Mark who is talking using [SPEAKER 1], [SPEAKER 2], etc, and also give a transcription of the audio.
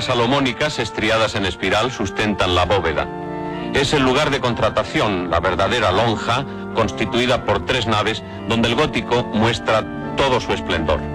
[SPEAKER 1] columnas salomónicas estriadas en espiral sustentan la bóveda. Es el lugar de contratación, la verdadera lonja, constituida por 3 naves, donde el gótico muestra todo su esplendor.